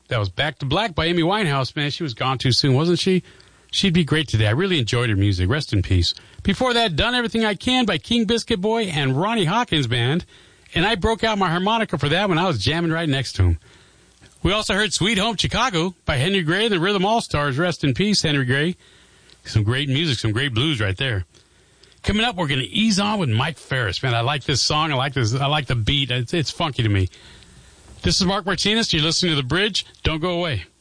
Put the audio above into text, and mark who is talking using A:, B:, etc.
A: That was Back to Black by Amy Winehouse. Man, she was gone too soon, wasn't she? She'd be great today. I really enjoyed her music. Rest in peace. Before that, Done Everything I Can by King Biscuit Boy and Ronnie Hawkins Band. And I broke out my harmonica for that when I was jamming right next to him. We also heard Sweet Home Chicago by Henry Gray and the Rhythm All-Stars. Rest in peace, Henry Gray. Some great music, some great blues right there. Coming up, we're going to ease on with Mike Ferris. Man, I like this song. I like the beat. It's funky to me. This is Mark Martinez. You're listening to The Bridge. Don't go away.